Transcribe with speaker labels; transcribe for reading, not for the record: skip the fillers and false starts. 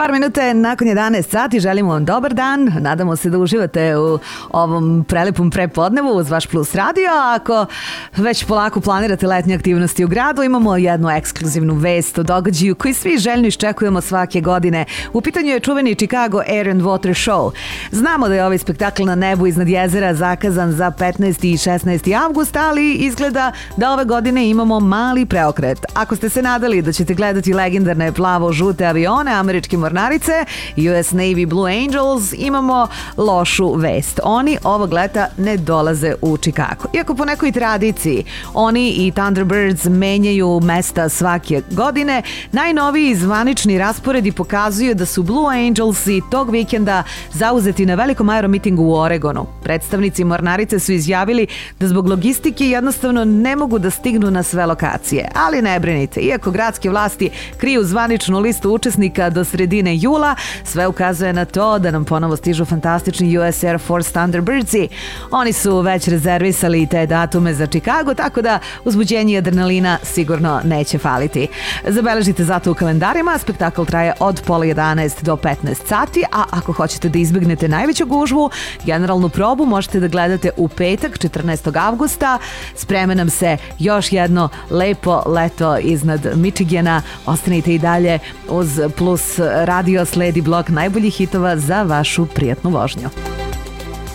Speaker 1: Par minuta nakon 11 sati, želimo vam dobar dan, nadamo se da uživate u ovom prelepom prepodnevu uz vaš Plus radio. Ako već polako planirate letnje aktivnosti u gradu, imamo jednu ekskluzivnu vest o događaju koji svi željno iščekujemo svake godine. U pitanju je čuveni Chicago Air and Water Show. Znamo da je ovaj spektakl na nebu iznad jezera zakazan za 15. i 16. avgust, ali izgleda da ove godine imamo mali preokret. Ako ste se nadali da ćete gledati legendarne plavo-žute avione američke mornarice US Navy Blue Angels, imamo lošu vest. Oni ovog leta ne dolaze u Chicago. Iako po nekoj tradiciji oni i Thunderbirds menjaju mesta svake godine, najnoviji zvanični rasporedi pokazuju da su Blue Angelsi tog vikenda zauzeti na velikom aeromitingu u Oregonu. Predstavnici mornarice su izjavili da zbog logistike jednostavno ne mogu da stignu na sve lokacije. Ali ne brinite, iako gradske vlasti kriju zvaničnu listu učesnika do sredine jula, sve ukazuje na to da nam ponovo stižu fantastični US Air Force Thunderbirds-i. Oni su već rezervisali te datume za Chicago, tako da uzbuđenje i adrenalina sigurno neće faliti. Zabeležite zato u kalendarima, spektakl traje od pola 11 do 15 sati, a ako hoćete da izbegnete najveću gužvu, generalnu probu možete da gledate u petak 14. avgusta. Sprema nam se još jedno lepo leto iznad Michigana. Ostanite i dalje uz Plus radio, sledi blok najboljih hitova za vašu prijatnu vožnju.